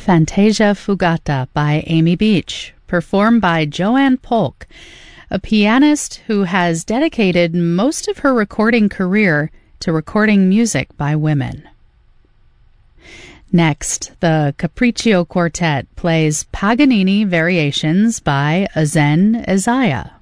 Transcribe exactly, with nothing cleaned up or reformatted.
Fantasia Fugata by Amy Beach, performed by Joanne Polk, a pianist who has dedicated most of her recording career to recording music by women. Next, the Capriccio Quartet plays Paganini Variations by Azen Isaiah.